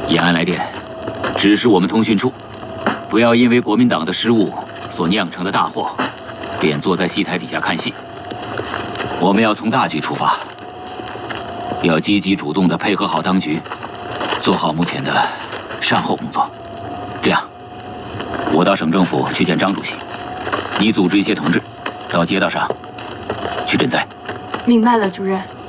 延安来电，指示我们通讯处，不要因为国民党的失误所酿成的大祸，便坐在戏台底下看戏。我们要从大局出发，要积极主动地配合好当局，做好目前的善后工作。这样，我到省政府去见张主席，你组织一些同志到街道上去赈灾。 明白了，主任。